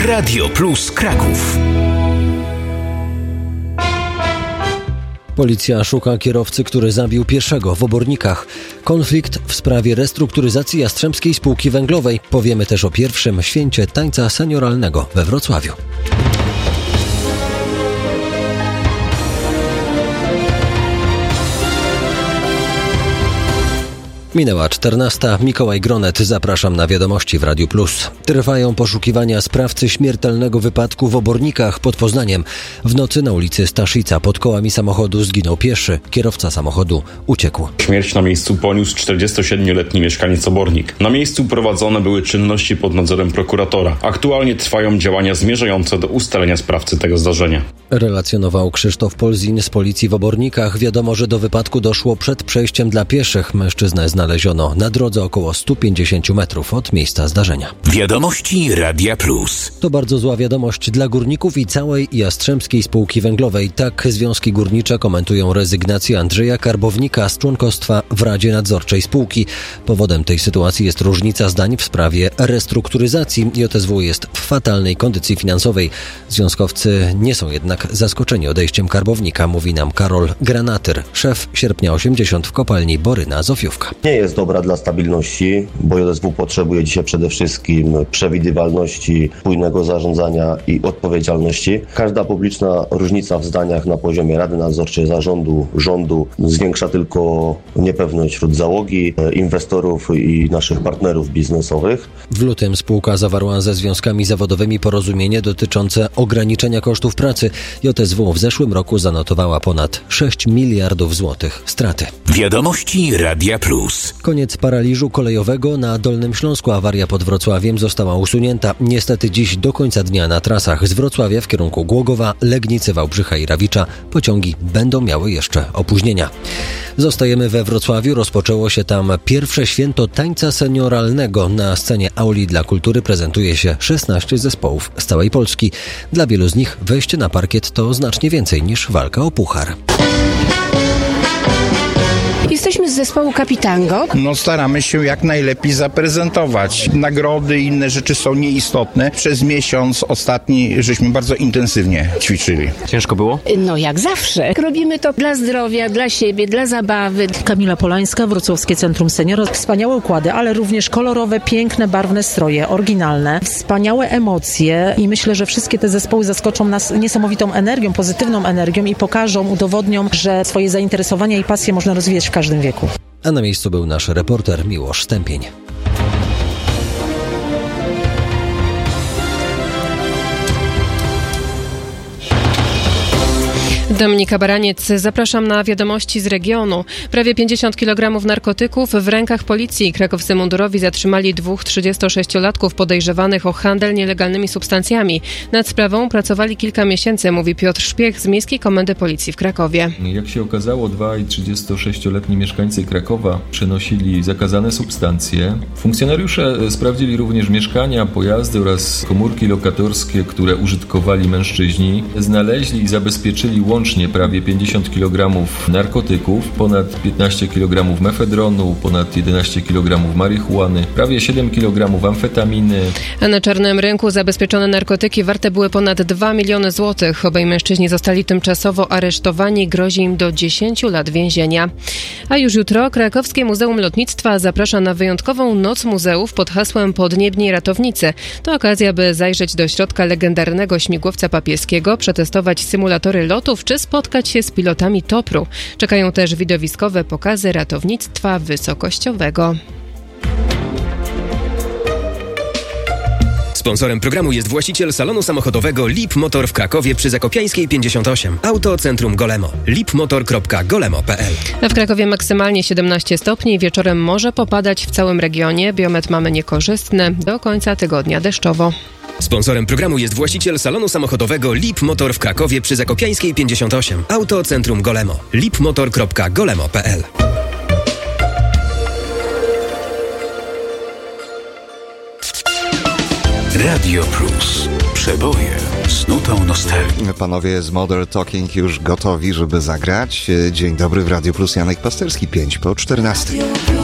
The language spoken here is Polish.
Radio Plus Kraków. Policja szuka kierowcy, który zabił pieszego w Obornikach. Konflikt w sprawie restrukturyzacji Jastrzębskiej Spółki Węglowej. Powiemy też o pierwszym święcie tańca senioralnego we Wrocławiu. Minęła 14. Mikołaj Gronet. Zapraszam na wiadomości w Radiu Plus. Trwają poszukiwania sprawcy śmiertelnego wypadku w Obornikach pod Poznaniem. W nocy na ulicy Staszica pod kołami samochodu zginął pieszy. Kierowca samochodu uciekł. Śmierć na miejscu poniósł 47-letni mieszkaniec Obornik. Na miejscu prowadzone były czynności pod nadzorem prokuratora. Aktualnie trwają działania zmierzające do ustalenia sprawcy tego zdarzenia. Relacjonował Krzysztof Polzin z policji w Obornikach. Wiadomo, że do wypadku doszło przed przejściem dla pieszych. Mężczyznę znaleziono na drodze około 150 metrów od miejsca zdarzenia. Wiadomości Radia Plus. To bardzo zła wiadomość dla górników i całej Jastrzębskiej Spółki Węglowej. Tak związki górnicze komentują rezygnację Andrzeja Karbownika z członkostwa w Radzie Nadzorczej spółki. Powodem tej sytuacji jest różnica zdań w sprawie restrukturyzacji. JSW jest w fatalnej kondycji finansowej. Związkowcy nie są jednak zaskoczeni odejściem Karbownika, mówi nam Karol Granatyr, szef Sierpnia 80 w kopalni Boryna Zofiówka. Nie jest dobra dla stabilności, bo JSW potrzebuje dzisiaj przede wszystkim przewidywalności, spójnego zarządzania i odpowiedzialności. Każda publiczna różnica w zdaniach na poziomie Rady Nadzorczej, zarządu, rządu zwiększa tylko niepewność wśród załogi, inwestorów i naszych partnerów biznesowych. W lutym spółka zawarła ze związkami zawodowymi porozumienie dotyczące ograniczenia kosztów pracy. JSW w zeszłym roku zanotowała ponad 6 miliardów złotych straty. Wiadomości Radia Plus. Koniec paraliżu kolejowego na Dolnym Śląsku. Awaria pod Wrocławiem została usunięta. Niestety dziś do końca dnia na trasach z Wrocławia w kierunku Głogowa, Legnicy, Wałbrzycha i Rawicza pociągi będą miały jeszcze opóźnienia. Zostajemy we Wrocławiu. Rozpoczęło się tam pierwsze święto tańca senioralnego. Na scenie Auli dla Kultury prezentuje się 16 zespołów z całej Polski. Dla wielu z nich wejście na parkiet to znacznie więcej niż walka o puchar. Jesteśmy z zespołu Kapitango. Staramy się jak najlepiej zaprezentować. Nagrody i inne rzeczy są nieistotne. Przez miesiąc ostatni żeśmy bardzo intensywnie ćwiczyli. Ciężko było? Jak zawsze. Robimy to dla zdrowia, dla siebie, dla zabawy. Kamila Polańska, Wrocławskie Centrum Seniora. Wspaniałe układy, ale również kolorowe, piękne, barwne stroje, oryginalne. Wspaniałe emocje i myślę, że wszystkie te zespoły zaskoczą nas niesamowitą energią, pozytywną energią i pokażą, udowodnią, że swoje zainteresowania i pasje można rozwijać w każdym wieku. A na miejscu był nasz reporter Miłosz Stępień. Dominika Baraniec, zapraszam na wiadomości z regionu. Prawie 50 kg narkotyków w rękach policji. Krakowscy mundurowi zatrzymali 2 36-latków podejrzewanych o handel nielegalnymi substancjami. Nad sprawą pracowali kilka miesięcy, mówi Piotr Szpiech z Miejskiej Komendy Policji w Krakowie. Jak się okazało, 36-letni mieszkańcy Krakowa przenosili zakazane substancje. Funkcjonariusze sprawdzili również mieszkania, pojazdy oraz komórki lokatorskie, które użytkowali mężczyźni. Znaleźli i zabezpieczyli łącznie prawie 50 kg narkotyków, ponad 15 kg mefedronu, ponad 11 kg marihuany, prawie 7 kg amfetaminy. A na czarnym rynku zabezpieczone narkotyki warte były ponad 2 miliony złotych. Obaj mężczyźni zostali tymczasowo aresztowani, grozi im do 10 lat więzienia. A już jutro Krakowskie Muzeum Lotnictwa zaprasza na wyjątkową Noc Muzeów pod hasłem Podniebni Ratownicy. To okazja, by zajrzeć do środka legendarnego śmigłowca papieskiego, przetestować symulatory lotów czy spotkać się z pilotami TOPR-u. Czekają też widowiskowe pokazy ratownictwa wysokościowego. Sponsorem programu jest właściciel salonu samochodowego Lip Motor w Krakowie przy Zakopiańskiej 58. Autocentrum Golemo. lipmotor.golemo.pl. W Krakowie maksymalnie 17 stopni. Wieczorem może popadać w całym regionie. Biometr mamy niekorzystny. Do końca tygodnia deszczowo. Sponsorem programu jest właściciel salonu samochodowego Lip Motor w Krakowie przy Zakopiańskiej 58. Autocentrum Golemo. lipmotor.golemo.pl. Radio Plus. Przeboje z nutą nostalgii. Panowie z Modern Talking już gotowi, żeby zagrać. Dzień dobry w Radio Plus, Janek Pasterski, 5 po 14.